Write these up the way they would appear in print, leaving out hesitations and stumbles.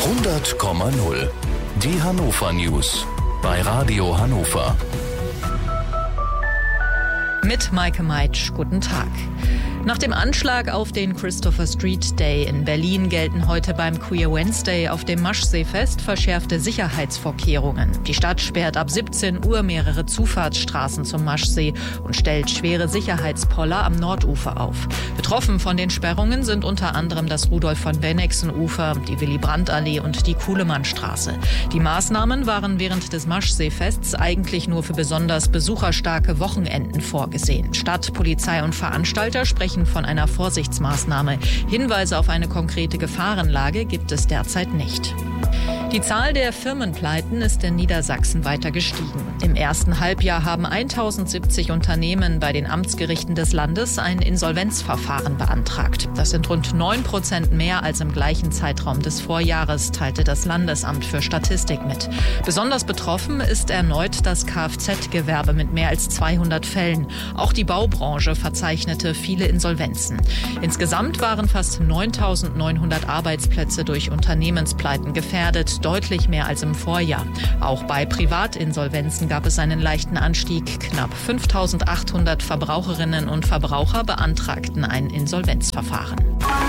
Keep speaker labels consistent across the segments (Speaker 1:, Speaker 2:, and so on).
Speaker 1: 100,0. Die Hannover News bei Radio Hannover.
Speaker 2: Mit Maike Meitsch, guten Tag. Nach dem Anschlag auf den Christopher Street Day in Berlin gelten heute beim Queer Wednesday auf dem Maschseefest verschärfte Sicherheitsvorkehrungen. Die Stadt sperrt ab 17 Uhr mehrere Zufahrtsstraßen zum Maschsee und stellt schwere Sicherheitspoller am Nordufer auf. Betroffen von den Sperrungen sind unter anderem das Rudolf-von-Bennigsen-Ufer, die Willy-Brandt-Allee und die Kuhlemannstraße. Die Maßnahmen waren während des Maschseefests eigentlich nur für besonders besucherstarke Wochenenden vorgesehen. Stadt, Polizei und Veranstalter sprechen von einer Vorsichtsmaßnahme. Hinweise auf eine konkrete Gefahrenlage gibt es derzeit nicht. Die Zahl der Firmenpleiten ist in Niedersachsen weiter gestiegen. Im ersten Halbjahr haben 1070 Unternehmen bei den Amtsgerichten des Landes ein Insolvenzverfahren beantragt. Das sind rund 9% mehr als im gleichen Zeitraum des Vorjahres, teilte das Landesamt für Statistik mit. Besonders betroffen ist erneut das Kfz-Gewerbe mit mehr als 200 Fällen. Auch die Baubranche verzeichnete viele Insolvenzen. Insgesamt waren fast 9.900 Arbeitsplätze durch Unternehmenspleiten gefährdet, deutlich mehr als im Vorjahr. Auch bei Privatinsolvenzen gab es einen leichten Anstieg. Knapp 5.800 Verbraucherinnen und Verbraucher beantragten ein Insolvenzverfahren.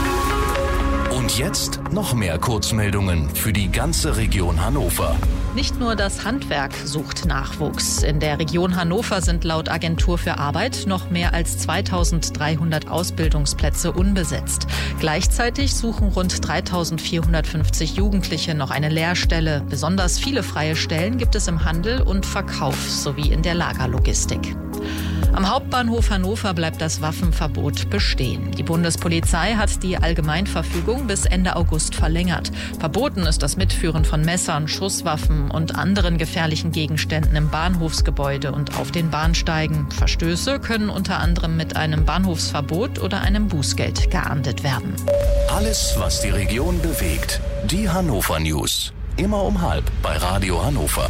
Speaker 1: Und jetzt noch mehr Kurzmeldungen für die ganze Region Hannover.
Speaker 2: Nicht nur das Handwerk sucht Nachwuchs. In der Region Hannover sind laut Agentur für Arbeit noch mehr als 2.300 Ausbildungsplätze unbesetzt. Gleichzeitig suchen rund 3.450 Jugendliche noch eine Lehrstelle. Besonders viele freie Stellen gibt es im Handel und Verkauf sowie in der Lagerlogistik. Am Hauptbahnhof Hannover bleibt das Waffenverbot bestehen. Die Bundespolizei hat die Allgemeinverfügung bis Ende August verlängert. Verboten ist das Mitführen von Messern, Schusswaffen und anderen gefährlichen Gegenständen im Bahnhofsgebäude und auf den Bahnsteigen. Verstöße können unter anderem mit einem Bahnhofsverbot oder einem Bußgeld geahndet werden.
Speaker 1: Alles, was die Region bewegt. Die Hannover News. Immer um 12:30 bei Radio Hannover.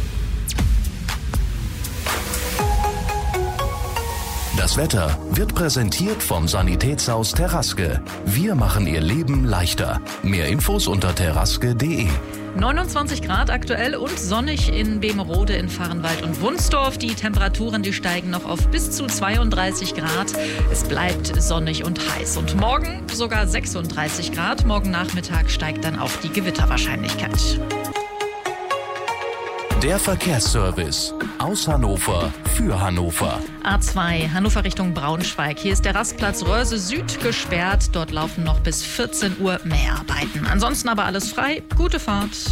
Speaker 1: Das Wetter wird präsentiert vom Sanitätshaus Teraske. Wir machen Ihr Leben leichter. Mehr Infos unter teraske.de.
Speaker 2: 29 Grad aktuell und sonnig in Bemerode, in Vahrenwald und Wunsdorf. Die Temperaturen, die steigen noch auf bis zu 32 Grad. Es bleibt sonnig und heiß. Und morgen sogar 36 Grad. Morgen Nachmittag steigt dann auch die Gewitterwahrscheinlichkeit.
Speaker 1: Der Verkehrsservice aus Hannover für Hannover.
Speaker 2: A2 Hannover Richtung Braunschweig. Hier ist der Rastplatz Röhrse Süd gesperrt. Dort laufen noch bis 14 Uhr Mäharbeiten. Ansonsten aber alles frei. Gute Fahrt.